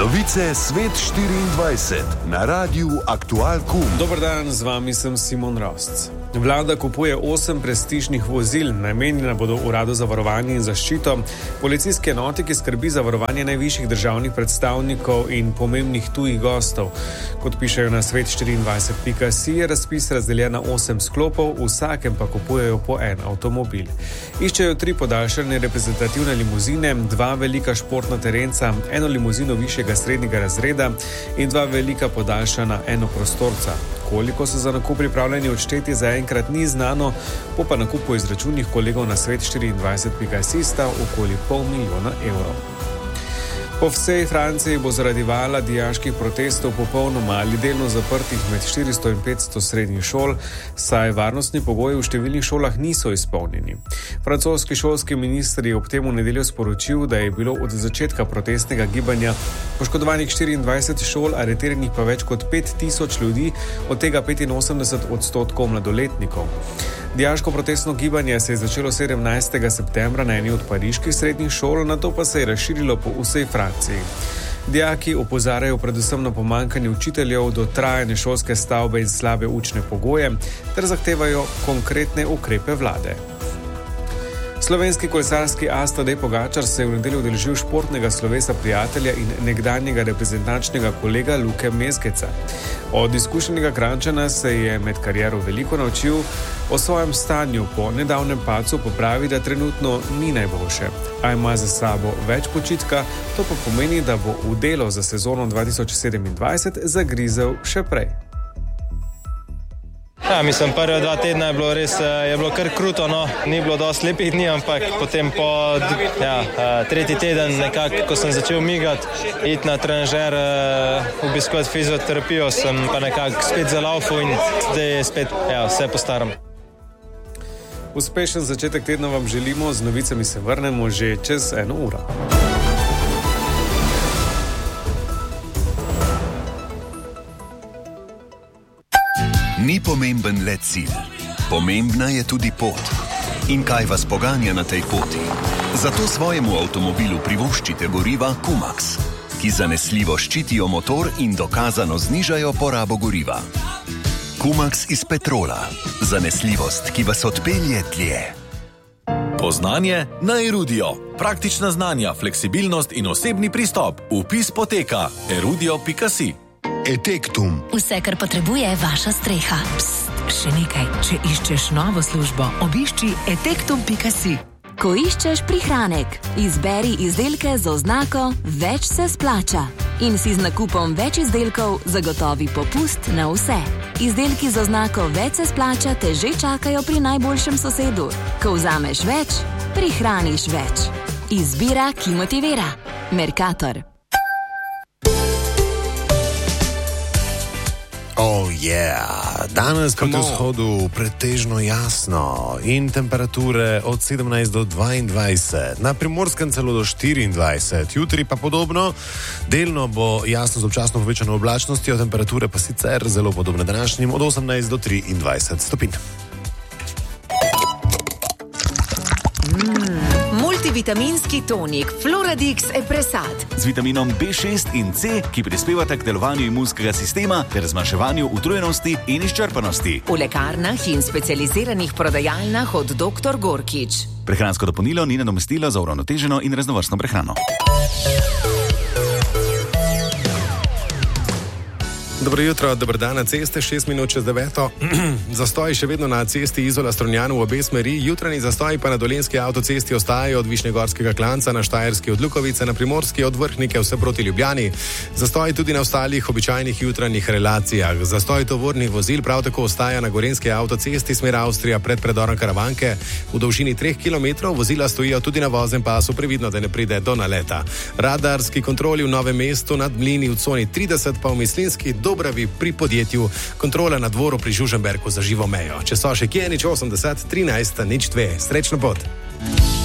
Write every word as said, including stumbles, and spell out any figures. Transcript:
Novice Svet štiriindvajset na Radiu Aktual Kum. Dober dan, z vami sem Simon Rosc. Vlada kupuje osem prestižnih vozil, namenjena bodo Uradu za varovanje in zaščito, policijski enoti, ki skrbi za varovanje najvišjih državnih predstavnikov in pomembnih tujih gostov. Kot pišejo na svet štiriindvajset pika si, je razpis razdeljen na osem sklopov, vsakem pa kupujejo po en avtomobil. Iščejo tri podaljšane reprezentativne limuzine, dva velika športna terenca, eno limuzino višjega srednjega razreda in dva velika podaljšana enoprostorca. Koliko so za nakup pripravljeni odšteti, zaenkrat ni znano, po pa nakupu izračunih kolegov na svet štiriindvajset pika si sta okoli pol milijona evrov. Po vsej Franciji bo zaradi vala dijaških protestov popolnoma ali delno zaprtih med štiristo in petsto srednjih šol, saj varnostni pogoji v številnih šolah niso izpolnjeni. Francoski šolski minister je ob tem v nedeljo sporočil, da je bilo od začetka protestnega gibanja poškodovanih štiriindvajset šol, aretiranih pa več kot pet tisoč ljudi, od tega petinosemdeset odstotkov mladoletnikov. Dijaško protestno gibanje se je začelo sedemnajstega septembra na eni od pariških srednjih šol, nato pa se je razširilo po vsej Franciji. Dijaki opozarjajo predvsem na pomanjkanje učiteljev, dotrajane šolske stavbe in slabe učne pogoje ter zahtevajo konkretne ukrepe vlade. Slovenski kolesarski as Tadej Pogačar se je v nedeljo udeležil športnega slovesa prijatelja in nekdanjega reprezentančnega kolega Luke Mezgeca. Od izkušenega Kranjčana se je med kariero veliko naučil, o svojem stanju po nedavnem padcu popravi, da trenutno ni najboljše, a ima za sabo več počitka, to pa pomeni, da bo v delo za sezono dva tisoč sedemindvajset zagrizel še prej. Ja, mislim, prve dva tedna je bilo res, je bilo kar kruto, no, ni bilo dosti lepih dni, ampak potem po ja, tretji teden nekako, ko sem začel migati, iti na trenažer, obiskovati fizioterapijo, sem pa nekako spet zalaufal in zdaj je spet ja, vse po starom. Uspešen začetek tedna vam želimo, z novicami se vrnemo že čez eno uro. Ni pomemben le cilj, pomembna je tudi pot. In kaj vas poganja na tej poti? Zato svojemu avtomobilu privoščite goriva Kumax, ki zanesljivo ščitijo motor in dokazano znižajo porabo goriva. Kumax iz petrola. Zanesljivost, ki vas odpelje dlje. Poznanje na Erudio. Praktična znanja, fleksibilnost in osebni pristop. Vpis poteka erudio pika si. Etektum. Vse, kar potrebuje vaša streha. Pst, še nekaj. Če iščeš novo službo, obišči etektum pika si. Ko iščeš prihranek, izberi izdelke z oznako Več se splača in si z nakupom več izdelkov zagotovi popust na vse. Izdelki z oznako Več se splača te že čakajo pri najboljšem sosedu. Ko vzameš več, prihraniš več. Izbira, ki motivira. Mercator. Oh yeah, danes proti vzhodu pretežno jasno in temperature od sedemnajst do dvaindvajset, na Primorskem celo do štiriindvajset, jutri pa podobno, delno bo jasno z občasno povečano oblačnostjo, temperature pa sicer zelo podobne današnjim od osemnajst do triindvajset stopinj. Multivitaminski tonik Floradix Epresat z vitaminom B šest in C, ki prispevata k delovanju imunskega sistema ter zmanjševanju utrujenosti in izčrpanosti. V lekarnah in specializiranih prodajalnah od doktor Gorkič. Prehransko dopolnilo ni nadomestilo za uravnoteženo in raznovrstno prehrano. Dobro jutro, dober dan na ceste, šest minut čez deveto. Zastoj še vedno na cesti Izola-Strunjan v obe smeri, jutranji zastoj pa na dolenski avtocesti ostajajo od Višnjegorskega klanca na Štajerski od Lukovice, na Primorski od Vrhnike vse proti Ljubljani. Zastoj tudi na ostalih običajnih jutranjih relacijah. Zastoj tovornih vozil prav tako ostaja na Gorenjski avtocesti smer Avstrija pred predorom Karavanke. V dolžini treh kilometrov vozila stojijo tudi na voznem pasu, previdno, da ne pride do naleta. Radarski kontroli v Novem mestu nad Mlini v coni trideset, pa v Mislinski Dobravi pri podjetju kontrola na dvoru pri Žužemberku za živo mejo. Če so še kje, nič osemdeset, trinajst, nič dve. Srečno pot!